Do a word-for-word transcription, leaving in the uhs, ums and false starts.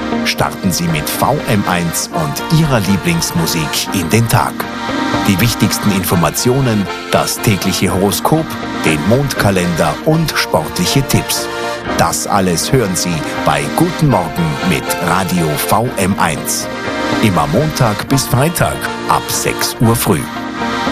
Starten Sie mit V M eins und Ihrer Lieblingsmusik in den Tag. Die wichtigsten Informationen, das tägliche Horoskop, den Mondkalender und sportliche Tipps. Das alles hören Sie bei Guten Morgen mit Radio V M eins. Immer Montag bis Freitag ab sechs Uhr früh.